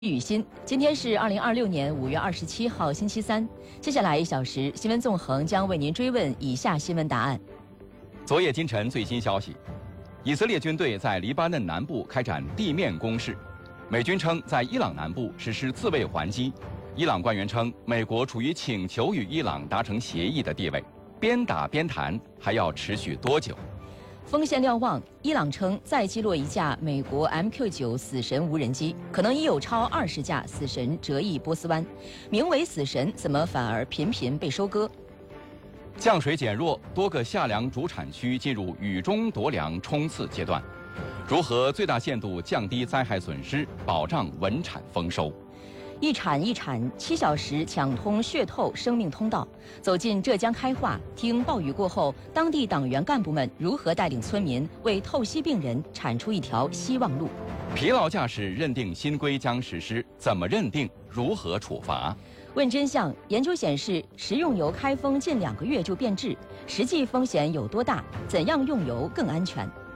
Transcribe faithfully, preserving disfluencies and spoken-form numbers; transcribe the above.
雨欣，今天是二零二六年五月二十七号，星期三。接下来一小时，新闻纵横将为您追问以下新闻答案。 昨夜今晨最新消息，以色列军队在黎巴嫩南部开展地面攻势，美军称在伊朗南部实施自卫还击。伊朗官员称，美国处于请求与伊朗达成协议的地位，边打边谈，还要持续多久？ 锋线瞭望，伊朗称再击落一架美国 M Q 九死神无人机，可能已有超二十架死神折翼波斯湾。名为死神，怎么反而频频被收割？ 降水减弱，多个夏粮主产区进入雨中夺粮冲刺阶段。如何最大限度降低灾害损失，保障稳产丰收？ 一产一产，七小时抢通血透生命通道，走进浙江开化，听暴雨过后，当地党员干部们如何带领村民为透析病人铲出一条希望路。 疲劳驾驶认定新规将实施，怎么认定？如何处罚？ 问真相，研究显示，食用油开封近两个月就变质，实际风险有多大？怎样用油更安全？